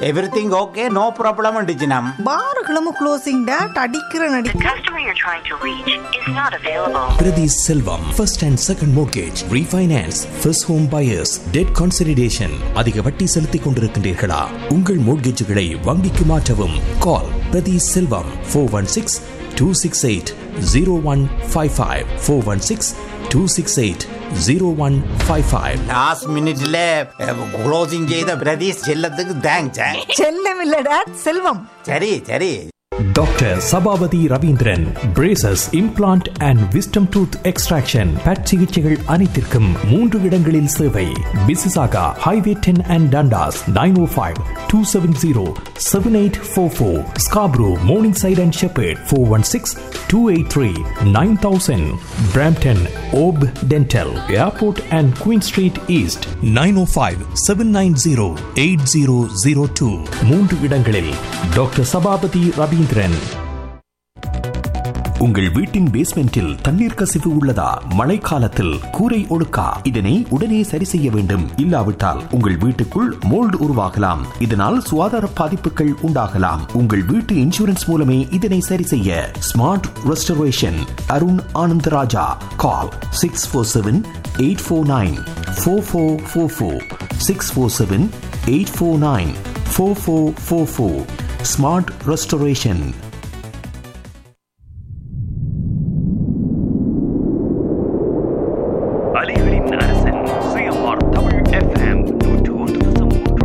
Everything okay, no problem டிஜினம். பார்களும் closing date அடிக்கிற நடி. The customer you're trying to reach is not available. Priti Selvam, first and second mortgage, refinance, first home buyers, debt consolidation. அதிக வட்டி செலுத்திக் கொண்டிருக்கின்றீர்களா? உங்கள் மோட்கேஜுகளை வங்கிக்கு மாற்றவும். Call Priti Selvam 416-268-0155 416-268-0155. Last மினிட்ல closing செய்த பிரதீஷ் செல்லத்துக்கு தேங்க்ஸ். செல்லம் இல்ல டேட், செல்வம். சரி சரி. Doctor Sabapathi Ravindran, braces, implant and wisdom tooth extraction, but சிகிச்சைகள் அனைத்திற்கும் 3 இடங்களில் சேவை. பிசிசாகா highway 10 and Dundas 905-270-7844. Scarborough, morning side and shepherd 416-283-9000. Brampton Hope dental, airport and queen street east 905-790-8002. 3 இடங்களில் டாக்டர் சபாபதி ரவீந்திரன். உங்கள் வீட்டின் பேஸ்மெண்டில் தண்ணீர் கசிவு உள்ளதா? மழைக்காலத்தில் கூரை ஒழுக்கா? இதனை உடனே சரி செய்ய வேண்டும். இல்லாவிட்டால் உங்கள் வீட்டுக்குள் மோல்டு உருவாகலாம். இதனால் சுகாதார பாதிப்புகள் உண்டாகலாம். உங்கள் வீட்டு இன்சூரன்ஸ் மூலமே இதனை சரி செய்ய. Smart restoration, Arun Anandaraja. கால் 647-849-4444 647-849-4444. Smart restoration.